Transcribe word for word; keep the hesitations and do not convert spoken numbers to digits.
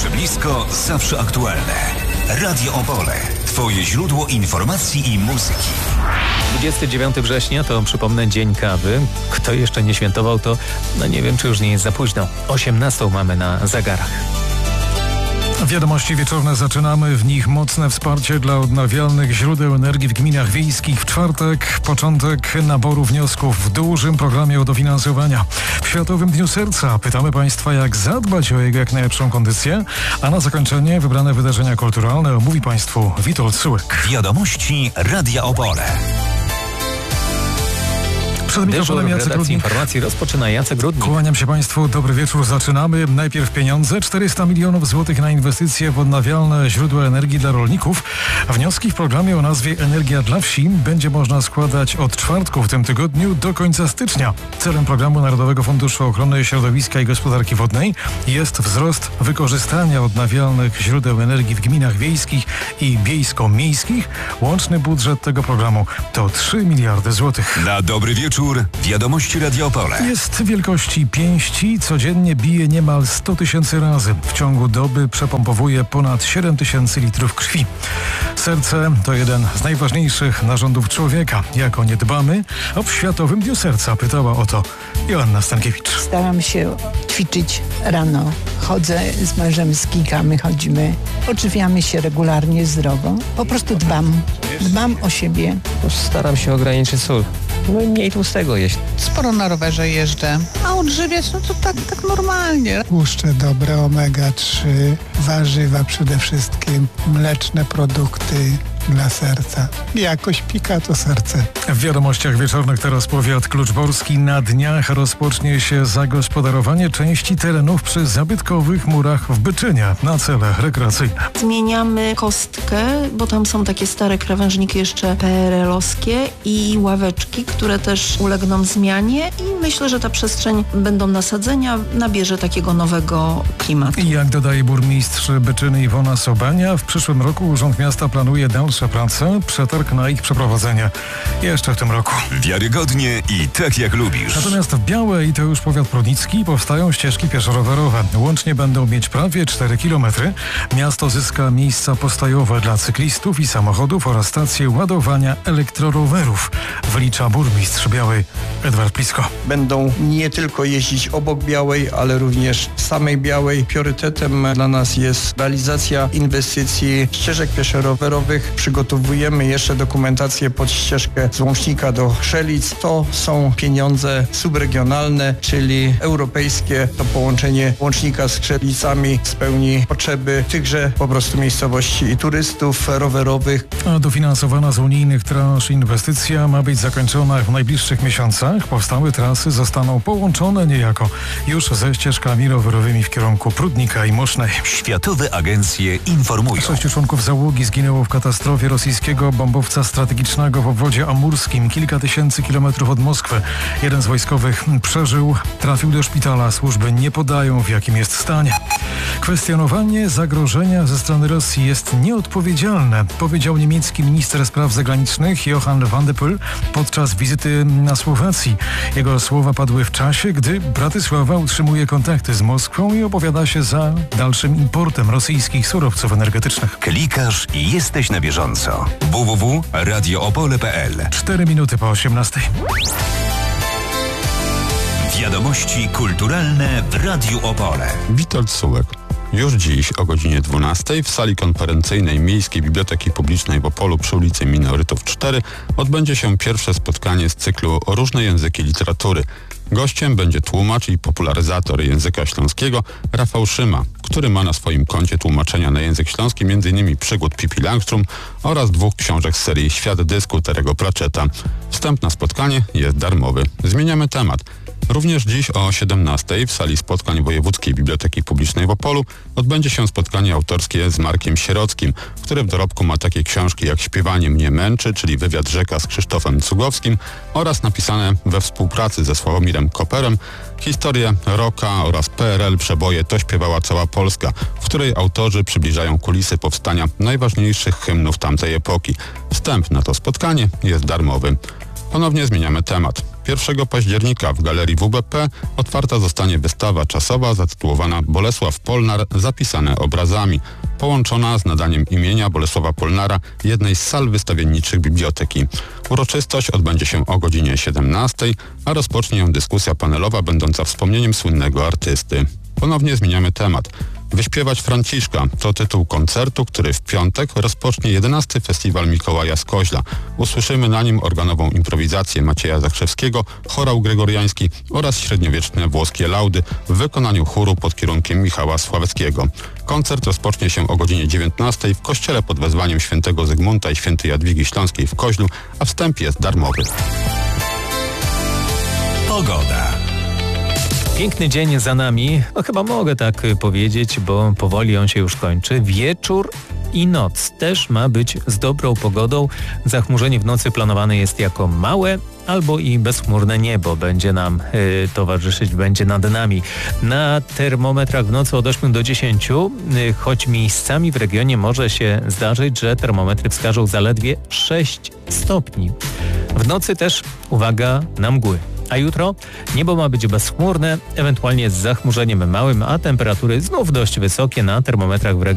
Zawsze blisko, zawsze aktualne. Radio Opole. Twoje źródło informacji i muzyki. dwudziestego dziewiątego września to, przypomnę, Dzień Kawy. Kto jeszcze nie świętował, to no nie wiem, czy już nie jest za późno. osiemnastą mamy na zegarach. Wiadomości wieczorne zaczynamy. W nich mocne wsparcie dla odnawialnych źródeł energii w gminach wiejskich. W czwartek początek naboru wniosków w dużym programie o dofinansowania. W Światowym Dniu Serca pytamy Państwa, jak zadbać o jego jak najlepszą kondycję. A na zakończenie wybrane wydarzenia kulturalne omówi Państwu Witold Sułek. Wiadomości Radia Opole. Przed mikrofonem Jacek Rudnik. Informacji rozpoczyna Jacek Rudnik. Kłaniam się Państwu, dobry wieczór, zaczynamy. Najpierw pieniądze, czterysta milionów złotych na inwestycje w odnawialne źródła energii dla rolników. Wnioski w programie o nazwie Energia dla Wsi będzie można składać od czwartku w tym tygodniu do końca stycznia. Celem programu Narodowego Funduszu Ochrony Środowiska i Gospodarki Wodnej jest wzrost wykorzystania odnawialnych źródeł energii w gminach wiejskich i wiejsko-miejskich. Łączny budżet tego programu to trzy miliardy złotych. Na dobry wieczór. Wiadomości Radia Opole. Jest wielkości pięści, codziennie bije niemal sto tysięcy razy. W ciągu doby przepompowuje ponad siedem tysięcy litrów krwi. Serce to jeden z najważniejszych narządów człowieka. Jak o nie dbamy? O w Światowym Dniu Serca pytała o to Joanna Stankiewicz. Staram się ćwiczyć rano. Chodzę z mężem, skikamy, chodzimy. Odżywiamy się regularnie, zdrowo. Po prostu dbam. Dbam o siebie. Staram się ograniczyć sól. No i mniej tłustego jeść. Sporo na rowerze jeżdżę, a odżywiać no to tak, tak normalnie. Tłuszcze dobre, omega trzy, warzywa przede wszystkim, mleczne produkty dla serca. Jakoś pika to serce. W wiadomościach wieczornych teraz powiat kluczborski. Na dniach rozpocznie się zagospodarowanie części terenów przy zabytkowych murach w Byczynie na cele rekreacyjne. Zmieniamy kostkę, bo tam są takie stare krawężniki jeszcze P R L-owskie i ławeczki, które też ulegną zmianie i myślę, że ta przestrzeń, będą nasadzenia, nabierze takiego nowego klimatu. I jak dodaje burmistrz Byczyny Iwona Sobania, w przyszłym roku Urząd Miasta planuje dalsze prace, przetarg na ich przeprowadzenie jeszcze w tym roku. Wiarygodnie i tak jak lubisz. Natomiast w Białej, to już powiat prudnicki, powstają ścieżki pieszo-rowerowe. Łącznie będą mieć prawie cztery kilometry. Miasto zyska miejsca postojowe dla cyklistów i samochodów oraz stacje ładowania elektrorowerów, wlicza burmistrz Białej Edward Plisko. Będą nie tylko jeździć obok Białej, ale również w samej Białej. Priorytetem dla nas jest realizacja inwestycji ścieżek pieszo-rowerowych. Przygotowujemy jeszcze dokumentację pod ścieżkę z Łącznika do Chrzelic. To są pieniądze subregionalne, czyli europejskie. To połączenie Łącznika z Chrzelicami spełni potrzeby tychże po prostu miejscowości i turystów rowerowych. A dofinansowana z unijnych transz inwestycja ma być zakończona w najbliższych miesiącach. Powstałe trasy zostaną połączone niejako już ze ścieżkami rowerowymi w kierunku Prudnika i Mosznej. Światowe agencje informują. Sześciu członków załogi zginęło w katastrofie rosyjskiego bombowca strategicznego w obwodzie amurskim, kilka tysięcy kilometrów od Moskwy. Jeden z wojskowych przeżył, trafił do szpitala. Służby nie podają, w jakim jest stanie. Kwestionowanie zagrożenia ze strony Rosji jest nieodpowiedzialne, powiedział niemiecki minister spraw zagranicznych Johann van de Poel podczas wizyty na Słowacji. Jego słowa padły w czasie, gdy Bratysława utrzymuje kontakty z Moskwą i opowiada się za dalszym importem rosyjskich surowców energetycznych. Klikasz i jesteś na bieżąco. w w w kropka radio opole kropka p l. Cztery minuty po osiemnastej. Wiadomości kulturalne w Radiu Opole. Witold Sułek. Już dziś o godzinie dwunastej w sali konferencyjnej Miejskiej Biblioteki Publicznej w Opolu przy ulicy Minorytów cztery odbędzie się pierwsze spotkanie z cyklu Różne języki literatury. Gościem będzie tłumacz i popularyzator języka śląskiego Rafał Szyma, który ma na swoim koncie tłumaczenia na język śląski m.in. przygód Pippi Langstrum oraz dwóch książek z serii Świat dysku Terry'ego Pratchetta. Wstęp na spotkanie jest darmowy. Zmieniamy temat. Również dziś o siedemnastej w sali spotkań Wojewódzkiej Biblioteki Publicznej w Opolu odbędzie się spotkanie autorskie z Markiem Sierockim, który w dorobku ma takie książki jak Śpiewanie mnie męczy, czyli wywiad rzeka z Krzysztofem Cugowskim, oraz napisane we współpracy ze Sławomirem Koperem historię rocka oraz P R L Przeboje To śpiewała cała Polska, w której autorzy przybliżają kulisy powstania najważniejszych hymnów tamtej epoki. Wstęp na to spotkanie jest darmowy. Ponownie zmieniamy temat. pierwszego października w Galerii W B P otwarta zostanie wystawa czasowa zatytułowana Bolesław Polnar zapisane obrazami, połączona z nadaniem imienia Bolesława Polnara jednej z sal wystawienniczych biblioteki. Uroczystość odbędzie się o godzinie siedemnastej, a rozpocznie ją dyskusja panelowa będąca wspomnieniem słynnego artysty. Ponownie zmieniamy temat. Wyśpiewać Franciszka to tytuł koncertu, który w piątek rozpocznie jedenasty Festiwal Mikołaja z Koźla. Usłyszymy na nim organową improwizację Macieja Zakrzewskiego, chorał gregoriański oraz średniowieczne włoskie laudy w wykonaniu chóru pod kierunkiem Michała Sławeckiego. Koncert rozpocznie się o godzinie dziewiętnastej w kościele pod wezwaniem świętego Zygmunta i świętej Jadwigi Śląskiej w Koźlu, a wstęp jest darmowy. Pogoda. Piękny dzień za nami, no chyba mogę tak powiedzieć, bo powoli on się już kończy. Wieczór i noc też ma być z dobrą pogodą. Zachmurzenie w nocy planowane jest jako małe albo i bezchmurne niebo będzie nam y, towarzyszyć, będzie nad nami. Na termometrach w nocy od ośmiu do dziesięciu, y, choć miejscami w regionie może się zdarzyć, że termometry wskażą zaledwie sześć stopni. W nocy też uwaga na mgły. A jutro niebo ma być bezchmurne, ewentualnie z zachmurzeniem małym, a temperatury znów dość wysokie na termometrach w regionie.